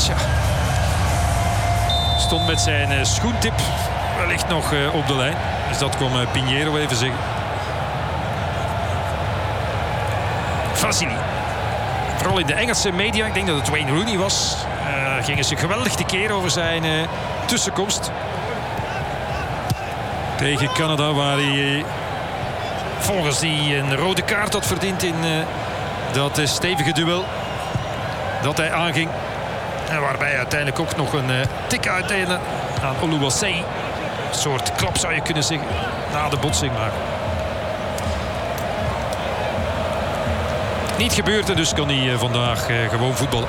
Tja. Stond met zijn schoentip wellicht nog op de lijn. Dus dat kwam Pinheiro even zeggen. Vasili. Vooral in de Engelse media, ik denk dat het Wayne Rooney was, gingen ze geweldig tekeer over zijn tussenkomst. Tegen Canada, waar hij volgens die een rode kaart had verdiend in dat stevige duel dat hij aanging. En waarbij hij uiteindelijk ook nog een tik uitdeelde aan Oluwaseyi. Een soort klap zou je kunnen zeggen na de botsing. Maar niet gebeurd en dus kan hij vandaag gewoon voetballen.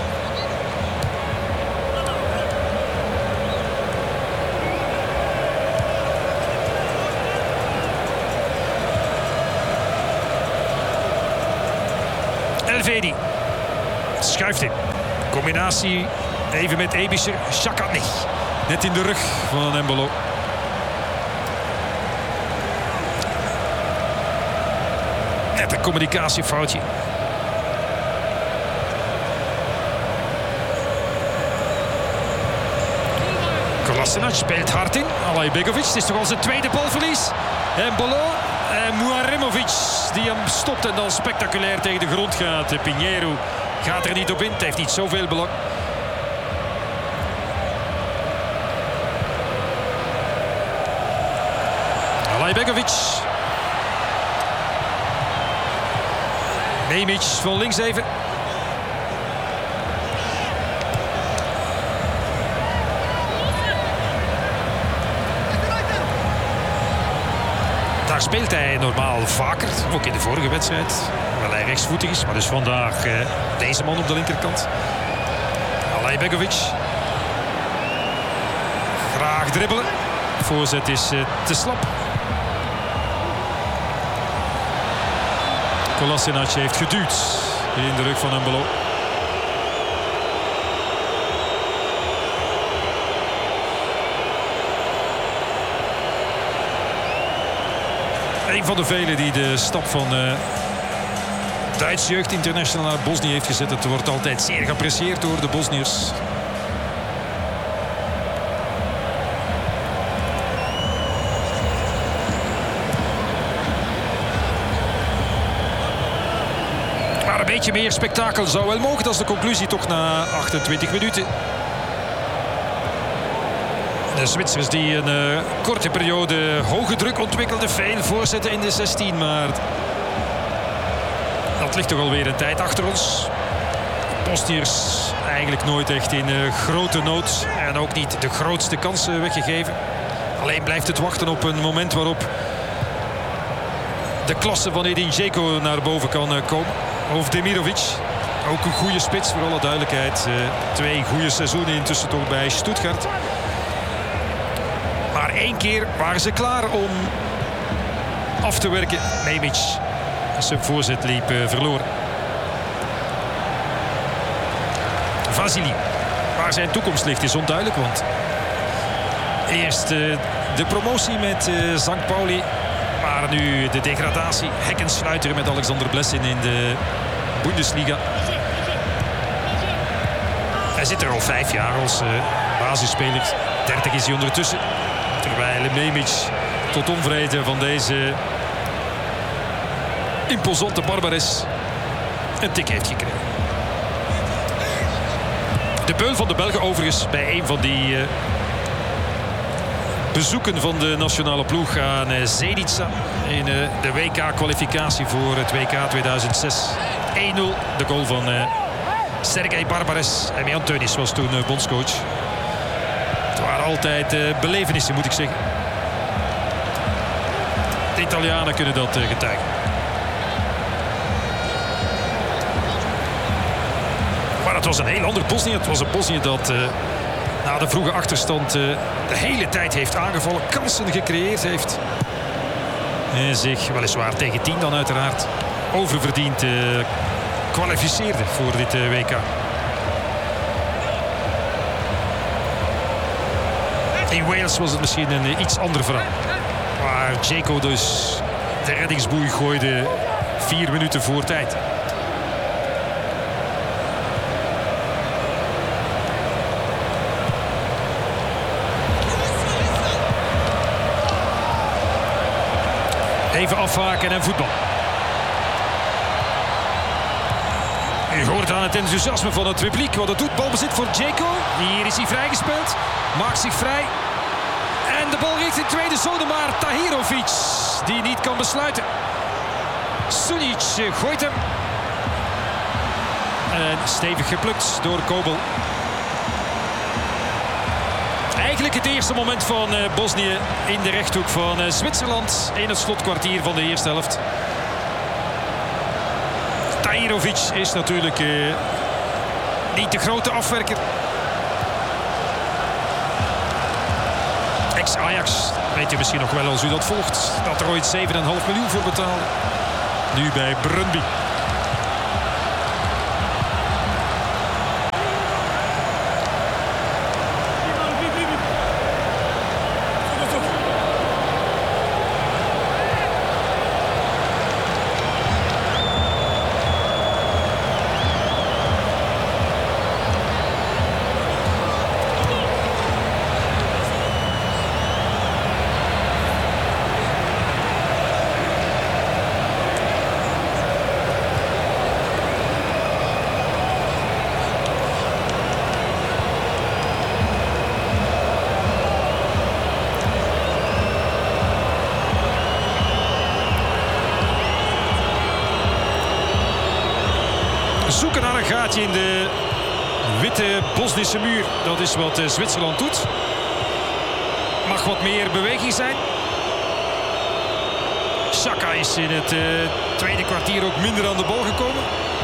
Elvedi schuift in. Combinatie even met Ebischer. Chakani. Net in de rug van Embolo. Net een communicatiefoutje. Kolasinac speelt hard in. Alaibegovic. Het is toch al zijn tweede balverlies. Embolo. En Muaremovic die hem stopt en dan spectaculair tegen de grond gaat. Pinheiro gaat er niet op in. Het heeft niet zoveel belang. Alaibegovic. Nemic van links even. Daar speelt hij normaal vaker, ook in de vorige wedstrijd. Hoewel hij rechtsvoetig is, maar dus vandaag deze man op de linkerkant. Alaibegovic. Graag dribbelen. Voorzet is te slap. Kolasinac heeft geduwd in de rug van Embolo. Een van de velen die de stap van Duits Jeugd International naar Bosnië heeft gezet. Het wordt altijd zeer geapprecieerd door de Bosniërs. Maar een beetje meer spektakel zou wel mogen. Dat is de conclusie toch na 28 minuten. De Zwitsers die een korte periode hoge druk ontwikkelden. Veel voorzetten in de 16, maar dat ligt toch alweer een tijd achter ons. Bosniërs eigenlijk nooit echt in grote nood. En ook niet de grootste kansen weggegeven. Alleen blijft het wachten op een moment waarop de klasse van Edin Dzeko naar boven kan komen. Of Demirovic. Ook een goede spits voor alle duidelijkheid. 2 goede seizoenen intussen toch bij Stuttgart. Maar 1 keer waren ze klaar om af te werken. Nemic. Zijn voorzet liep verloren. Vasili. Waar zijn toekomst ligt is onduidelijk. Want eerst de promotie met St. Pauli. Maar nu de degradatie. Hekkensluiter met Alexander Blessin in de Bundesliga. Hij zit er al 5 jaar als basisspeler. 30 is hij ondertussen. Terwijl Nemic tot onvrede van deze imposante Barbares een tik heeft gekregen. De beul van de Belgen overigens bij een van die bezoeken van de nationale ploeg aan Zenica in de WK-kwalificatie voor het WK 2006. 1-0, de goal van Sergej Barbares. En Anteunis was toen bondscoach. Het waren altijd belevenissen, moet ik zeggen. De Italianen kunnen dat getuigen. Maar het was een heel ander Bosnië. Het was een Bosnië dat na de vroege achterstand de hele tijd heeft aangevallen. Kansen gecreëerd heeft. En zich weliswaar tegen 10 dan uiteraard oververdiend kwalificeerde voor dit WK. In Wales was het misschien een iets ander verhaal. Waar Dzeko dus de reddingsboei gooide 4 minuten voor tijd. Even afhaken en voetbal. U hoort aan het enthousiasme van het publiek wat het doet. Balbezit voor Dzeko. Hier is hij vrijgespeeld. Maakt zich vrij. En de bal richting de tweede zone, maar Tahirovic die niet kan besluiten. Sunic gooit hem. En stevig geplukt door Kobel. Eigenlijk het eerste moment van Bosnië in de rechthoek van Zwitserland in het slotkwartier van de eerste helft. Tahirovic is natuurlijk niet de grote afwerker. Ex-Ajax, weet u misschien nog wel als u dat volgt, dat er ooit 7,5 miljoen voor betaalde. Nu bij Brøndby. Zoeken naar een gaatje in de witte Bosnische muur. Dat is wat Zwitserland doet. Mag wat meer beweging zijn. Xhaka is in het tweede kwartier ook minder aan de bal gekomen.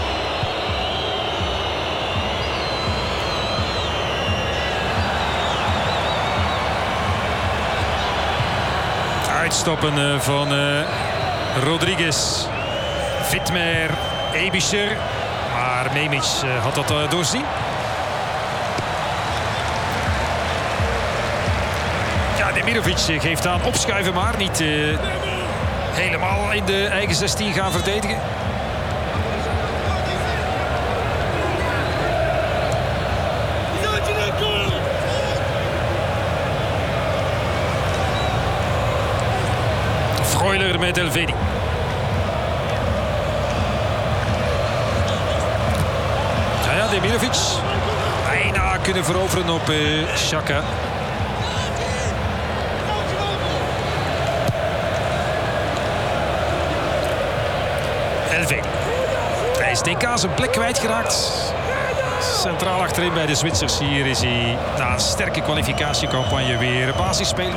Uitstappen van Rodriguez. Vidmer, Ebischer. Maar Memic had dat doorzien. Ja, Demirovic geeft aan opschuiven, maar niet helemaal in de eigen 16 gaan verdedigen. Freuler met Elvedi. Demirovic bijna kunnen veroveren op Xhaka. Elvedi. Hij is DK zijn plek kwijtgeraakt. Centraal achterin bij de Zwitsers. Hier is hij na een sterke kwalificatiecampagne weer basisspeler.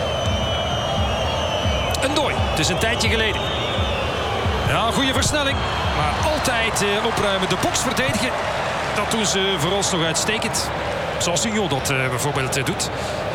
Een dooi. Het is een tijdje geleden. Ja, goede versnelling. Maar altijd opruimen, de box verdedigen. Dat doen ze vooralsnog uitstekend. Zoals Union dat bijvoorbeeld doet.